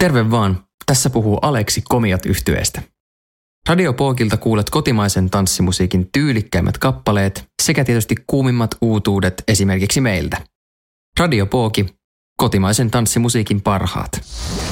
Terve vaan, tässä puhuu Aleksi Komiat -yhtyeestä. Radio Pookilta kuulet kotimaisen tanssimusiikin tyylikkäimmät kappaleet sekä tietysti kuumimmat uutuudet esimerkiksi meiltä. Radio Pooki, kotimaisen tanssimusiikin parhaat.